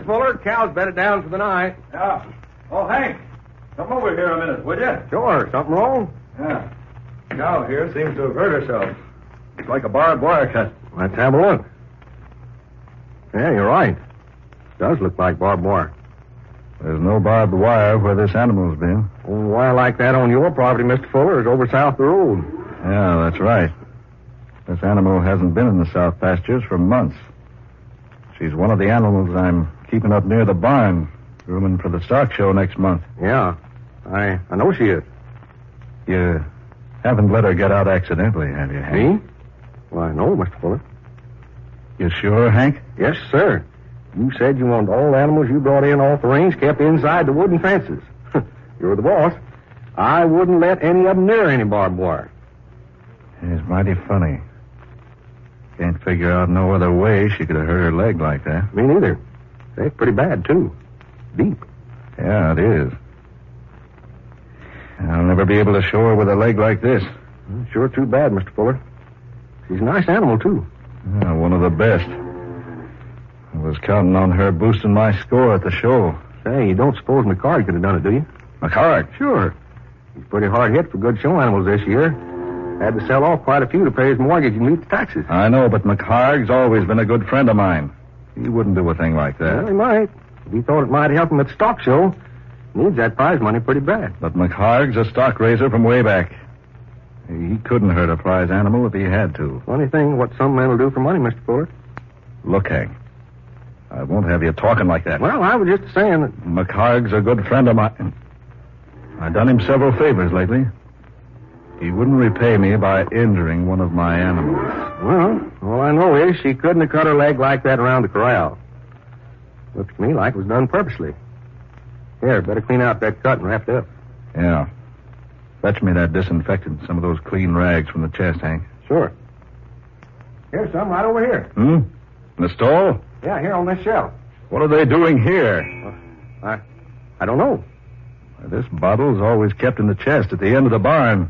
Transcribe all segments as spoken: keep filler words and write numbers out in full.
Fuller. Cal's bedded down for the night. Yeah. Oh, Hank, come over here a minute, would you? Sure. Something wrong? Yeah. Cow here seems to have hurt herself. It's like a barbed wire cut. Let's have a look. Yeah, you're right. Does look like barbed wire. There's no barbed wire where this animal's been. A wire like that on your property, Mister Fuller, is over south the road. Yeah, that's right. This animal hasn't been in the south pastures for months. She's one of the animals I'm keeping up near the barn, grooming for the stock show next month. Yeah, I I know she is. You haven't let her get out accidentally, have you, Hank? Me? Why, no, Mister Fuller. You sure, Hank? Yes, sir. You said you wanted all animals you brought in off the range kept inside the wooden fences. You're the boss. I wouldn't let any of them near any barbed wire. It's mighty funny. Can't figure out no other way she could have hurt her leg like that. Me neither. It's pretty bad, too. Deep. Yeah, it is. I'll never be able to show her with a leg like this. Sure too bad, Mister Fuller. She's a nice animal, too. Yeah, one of the best. I was counting on her boosting my score at the show. Say, you don't suppose McCard could have done it, do you? McCard? Sure. He's pretty hard hit for good show animals this year. Had to sell off quite a few to pay his mortgage and meet the taxes. I know, but McHarg's always been a good friend of mine. He wouldn't do a thing like that. Well, he might. If he thought it might help him at the stock show, needs that prize money pretty bad. But McHarg's a stock raiser from way back. He couldn't hurt a prize animal if he had to. Funny thing, what some men will do for money, Mister Fuller. Look, Hank, I won't have you talking like that. Well, I was just saying that... McHarg's a good friend of mine. I've done him several favors lately. He wouldn't repay me by injuring one of my animals. Well, all I know is she couldn't have cut her leg like that around the corral. Looks to me like it was done purposely. Here, better clean out that cut and wrap it up. Yeah. Fetch me that disinfectant, some of those clean rags from the chest, Hank. Sure. Here's some right over here. Hmm? In the stall? Yeah, here on this shelf. What are they doing here? Uh, I I don't know. This bottle's always kept in the chest at the end of the barn.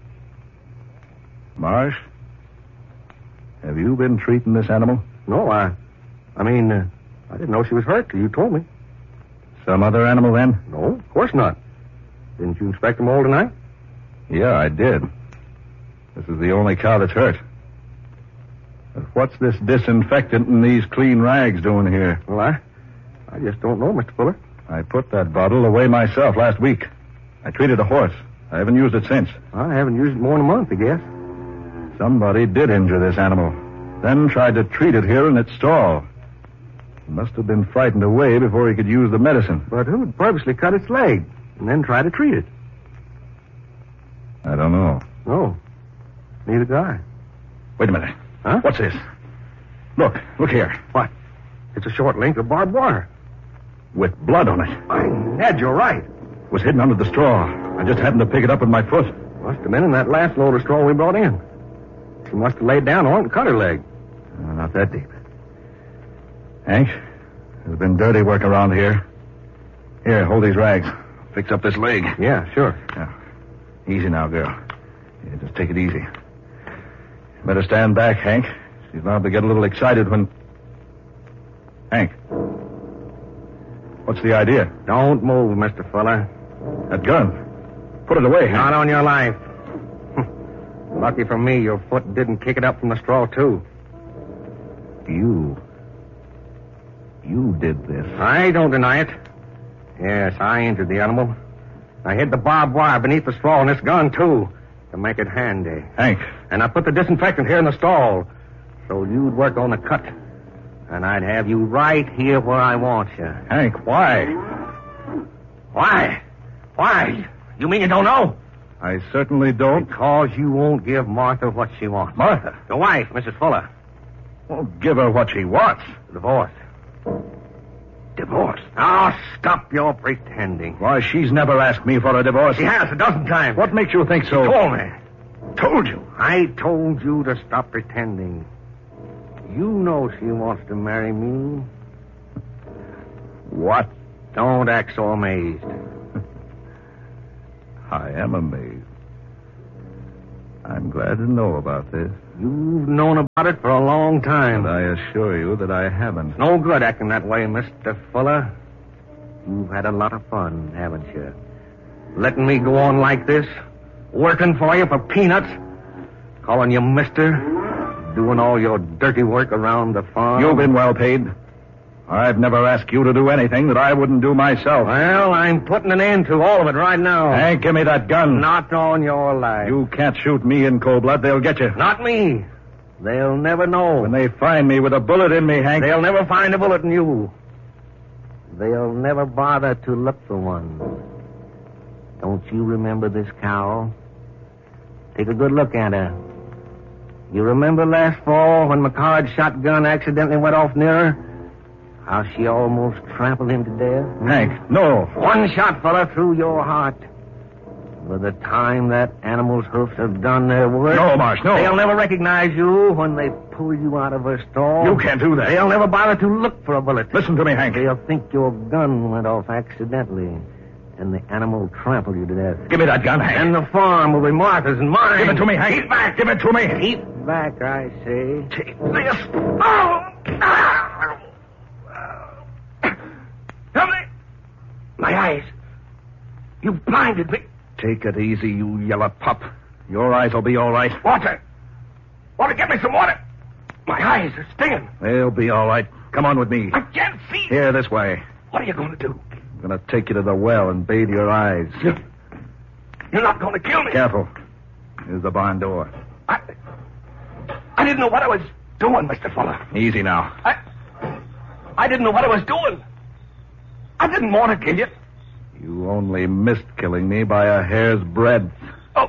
Marsh, have you been treating this animal? No, I... I mean, uh, I didn't know she was hurt till you told me. Some other animal, then? No, of course not. Didn't you inspect them all tonight? Yeah, I did. This is the only cow that's hurt. But what's this disinfectant and these clean rags doing here? Well, I... I just don't know, Mister Fuller. I put that bottle away myself last week. I treated a horse. I haven't used it since. I haven't used it more than a month, I guess. Somebody did injure this animal, then tried to treat it here in its stall. He must have been frightened away before he could use the medicine. But who'd purposely cut its leg and then try to treat it? I don't know. No, neither do I. Wait a minute. Huh? What's this? Look, look here. What? It's a short length of barbed wire. With blood on it. Why, Ned, you're right. It was hidden under the straw. I just happened to pick it up with my foot. Must have been in that last load of straw we brought in. She must have laid down on it and cut her leg. Uh, not that deep. Hank, there's been dirty work around here. Here, hold these rags. Fix up this leg. Yeah, sure. Yeah. Easy now, girl. Yeah, just take it easy. Better stand back, Hank. She's liable to get a little excited when... Hank. What's the idea? Don't move, Mister Fuller. That gun. Put it away, Hank. Not on your life. Lucky for me, your foot didn't kick it up from the straw, too. You... You did this. I don't deny it. Yes, I injured the animal. I hid the barbed wire beneath the straw in this gun, too, to make it handy. Hank. And I put the disinfectant here in the stall, so you'd work on the cut. And I'd have you right here where I want you. Hank, why? Why? Why? You mean you don't know? I certainly don't. Because you won't give Martha what she wants. Martha? Your wife, Missus Fuller. Won't give her what she wants. Divorce. Divorce? Now, stop your pretending. Why, she's never asked me for a divorce. She has a dozen times. What makes you think so? She told me. Told you? I told you to stop pretending. You know she wants to marry me. What? Don't act so amazed. I am amazed. I'm glad to know about this. You've known about it for a long time. And I assure you that I haven't. No good acting that way, Mister Fuller. You've had a lot of fun, haven't you? Letting me go on like this, working for you for peanuts, calling you mister, doing all your dirty work around the farm. You've been well paid. I've never asked you to do anything that I wouldn't do myself. Well, I'm putting an end to all of it right now. Hank, give me that gun. Not on your life. You can't shoot me in cold blood. They'll get you. Not me. They'll never know. When they find me with a bullet in me, Hank... They'll never find a bullet in you. They'll never bother to look for one. Don't you remember this cow? Take a good look at her. You remember last fall when McCard's shotgun accidentally went off near her? How she almost trampled him to death? Hank, no. One shot, fella, through your heart. By the time that animal's hoofs have done their work... No, Marsh, no. They'll never recognize you when they pull you out of her stall. You can't do that. They'll never bother to look for a bullet. Listen to me, Hank. They'll think your gun went off accidentally, and the animal trampled you to death. Give me that gun, Hank. And the farm will be Martha's and mine. Give it to me, Hank. Keep back. Give it to me. Keep back, I say. Take this. Oh! Help me! My eyes. You blinded me. Take it easy, you yellow pup. Your eyes will be all right. Water. Water, get me some water. My eyes are stinging. They'll be all right. Come on with me. I can't see. Here, this way. What are you going to do? I'm going to take you to the well and bathe your eyes. You're, you're not going to kill me. Careful. Here's the barn door. I, I didn't know what I was doing, Mister Fuller. Easy now. I, I didn't know what I was doing. I didn't want to kill you. You only missed killing me by a hair's breadth. Oh,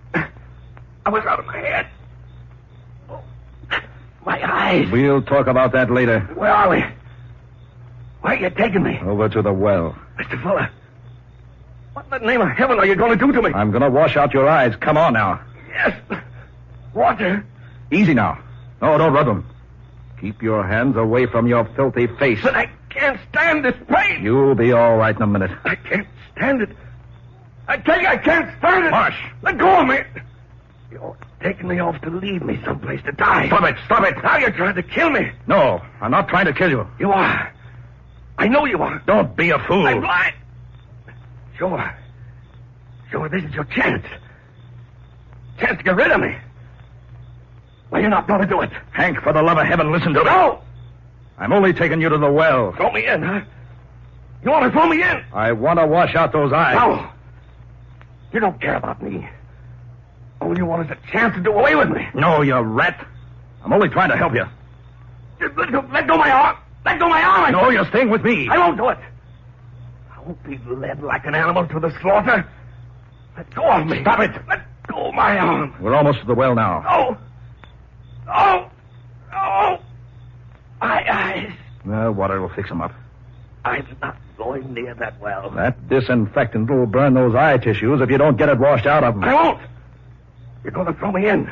I was out of my head. Oh, my eyes. We'll talk about that later. Where are we? Where are you taking me? Over to the well. Mister Fuller, what in the name of heaven are you going to do to me? I'm going to wash out your eyes. Come on now. Yes. Water. Easy now. No, don't rub them. Keep your hands away from your filthy face. But I can't stand this pain. You'll be all right in a minute. I can't stand it. I tell you, I can't stand it. Marsh. Let go of me. You're taking me off to leave me someplace to die. Stop it. Stop it. Now you're trying to kill me. No, I'm not trying to kill you. You are. I know you are. Don't be a fool. I'm blind. Sure. Sure, this is your chance. Chance to get rid of me. Well, you're not going to do it. Hank, for the love of heaven, listen to me. No! I'm only taking you to the well. Throw me in, huh? You want to throw me in? I want to wash out those eyes. No. You don't care about me. All you want is a chance to do away with me. No, you rat. I'm only trying to help you. Just let go, let go my arm. Let go my arm. No, you're staying with me. I won't do it. I won't be led like an animal to the slaughter. Let go of me. Stop it. Let go of my arm. We're almost to the well now. Oh. Oh. Oh. My eyes. The water will fix them up. I'm not going near that well. That disinfectant will burn those eye tissues if you don't get it washed out of them. I won't. You're going to throw me in.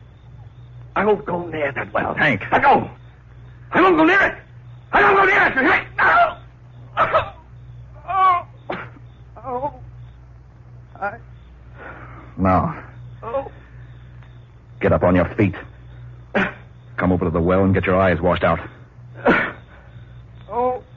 I won't go near that well. Hank. I go. I won't go near it. I don't go near it. Hank. No. Oh. Oh. Oh. I. Now. Oh. Get up on your feet. Come over to the well and get your eyes washed out. Oh.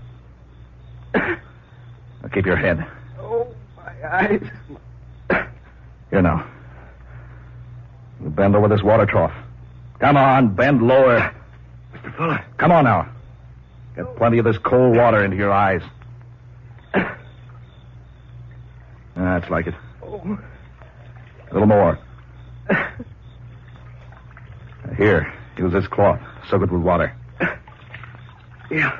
Now keep your head. Oh, my eyes. Here now. You bend over this water trough. Come on, bend lower. Mister Fuller. Come on now. Get plenty of this cold water into your eyes. That's like it. Oh. A little more. Here, use this cloth. Soak it with water. Yeah.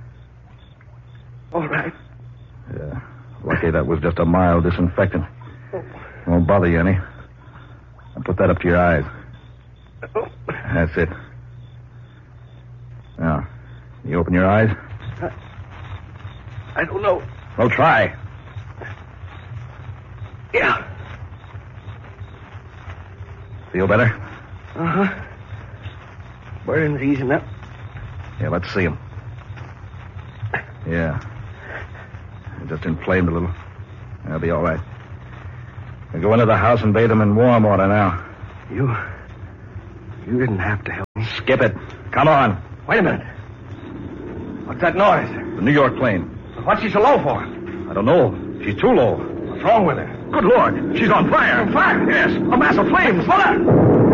All right. Yeah. Lucky that was just a mild disinfectant. Won't bother you any. I'll put that up to your eyes. That's it. Now, you open your eyes? I, I don't know. Well, try. Yeah. Feel better? Uh-huh. Burn's easing up. Yeah, let's see him. Yeah. It just inflamed a little. That'll be all right. We'll go into the house and bathe him in warm water now. You... You didn't have to help me. Skip it. Come on. Wait a minute. What's that noise? The New York plane. What's she so low for? I don't know. She's too low. What's wrong with her? Good Lord. She's on fire. On fire? Yes. A mass of flames. Fuller!